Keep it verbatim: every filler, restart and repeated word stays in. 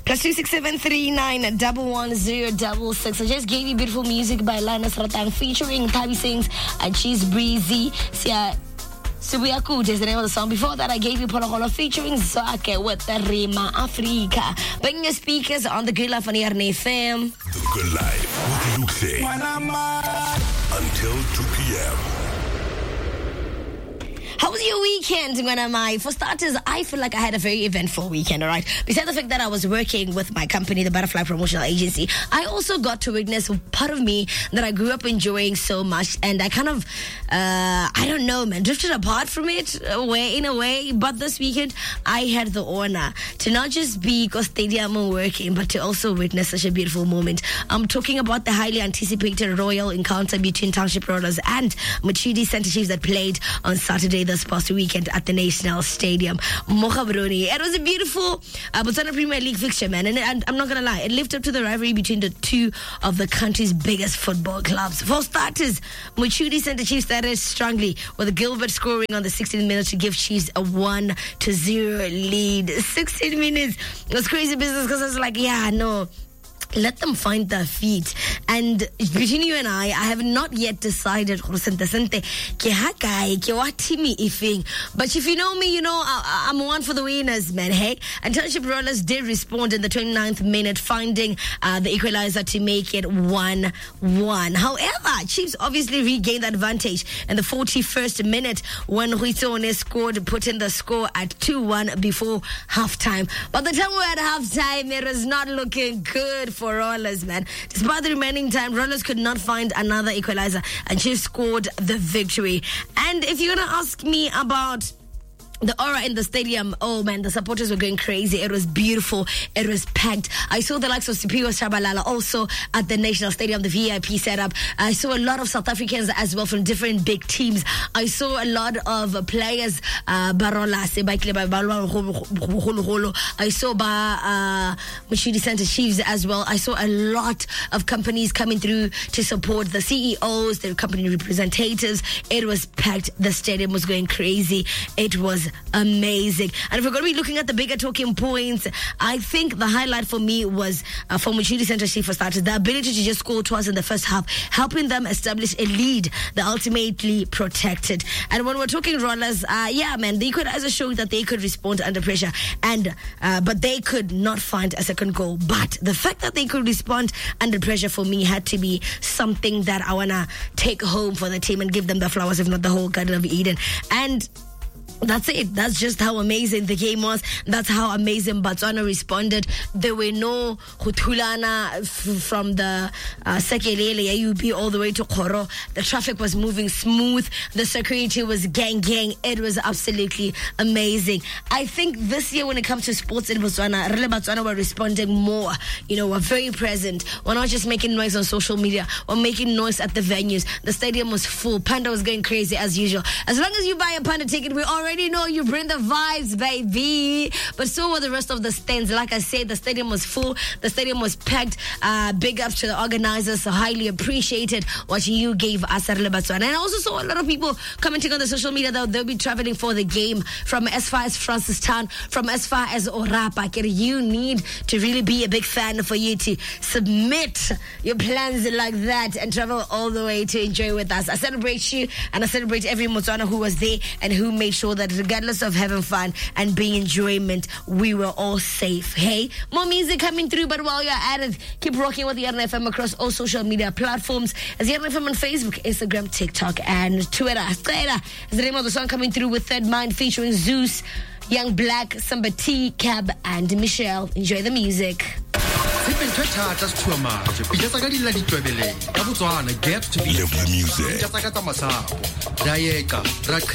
Plus two six seven three nine double one zero double six. I just gave you beautiful music by Linus Ratang featuring Tabi Sings and She's Breezy. Sia Subiakuj is the name of the song. Before that, I gave you Polokolo featuring Zake with the Rima Africa. Bring your speakers on the Good Life on Yarn F M. The Good Life with Luxe until two p.m. How was your weekend, when am I? For starters, I feel like I had a very eventful weekend, all right? Besides the fact that I was working with my company, the Butterfly Promotional Agency, I also got to witness part of me that I grew up enjoying so much, and I kind of, uh, I don't know, man, drifted apart from it way, in a way. But this weekend, I had the honor to not just be Go Stadium working, but to also witness such a beautiful moment. I'm talking about the highly anticipated royal encounter between Township Rollers and Mochidi Center Chiefs that played on Saturday this past weekend at the National Stadium. Mochabroni. It was a beautiful uh, Botswana Premier League fixture, man. And, and I'm not going to lie, it lived up to the rivalry between the two of the country's biggest football clubs. For starters, Mochudi Center Chiefs started strongly with Gilbert scoring on the sixteenth minute to give Chiefs a one to zero lead. sixteen minutes. It was crazy business because I was like, yeah, no. Let them find their feet. And between you and I, I have not yet decided. But if you know me, you know I, I'm one for the winners, man. Hey, and Township Rollers did respond in the twenty-ninth minute, finding uh, the equalizer to make it one one. However, Chiefs obviously regained the advantage in the forty-first minute when Huitone scored, put in the score at two one before halftime. But the time we were at halftime, it was not looking good for Rollers, man. Despite the remaining time, Rollers could not find another equalizer, and Chiefs scored the victory. And if you're gonna ask me about the aura in the stadium, oh man, the supporters were going crazy. It was beautiful. It was packed. I saw the likes of Sipiwa Shabalala also at the National Stadium, the V I P setup. I saw a lot of South Africans as well from different big teams. I saw a lot of players, uh, Barola, I saw uh, Mochidi Center Chiefs as well. I saw a lot of companies coming through to support the C E Os, the company representatives. It was packed. The stadium was going crazy. It was amazing. And if we're going to be looking at the bigger talking points, I think the highlight for me was uh, for Mochidi Center Chiefs for starters, the ability to just score twice in the first half, helping them establish a lead that ultimately protected. And when we're talking Rollers, uh, yeah, man, the equalizer showed that they could respond under pressure, and uh, but they could not find a second goal. But the fact that they could respond under pressure for me had to be something that I want to take home for the team and give them the flowers, if not the whole Garden of Eden. And that's it. That's just how amazing the game was. That's how amazing Botswana responded. There were no Hutulana f- from the uh, Sekelele A U B all the way to Koro. The traffic was moving smooth. The security was gang gang. It was absolutely amazing. I think this year when it comes to sports in Botswana, really Botswana were responding more. You know, we're very present. We're not just making noise on social media. We're making noise at the venues. The stadium was full. Panda was going crazy as usual. As long as you buy a Panda ticket, we already already know you bring the vibes, baby. But so were the rest of the stands. Like I said, the stadium was full. The stadium was packed. Uh, big ups to the organizers. So highly appreciated what you gave us at Lebatswana. And I also saw a lot of people commenting on the social media that they'll be traveling for the game from as far as Francistown, from as far as Orapa. You need to really be a big fan for you to submit your plans like that and travel all the way to enjoy with us. I celebrate you, and I celebrate every Motswana who was there and who made sure that regardless of having fun and being enjoyment, we were all safe. Hey, more music coming through, but while you're at it, keep rocking with Yarn F M across all social media platforms. As Yarn F M on Facebook, Instagram, TikTok, and Twitter. Twitter is the name of the song coming through with Third Mind featuring Zeus, Young Black, Samba T, Cab, and Michelle. Enjoy the music. Live the music.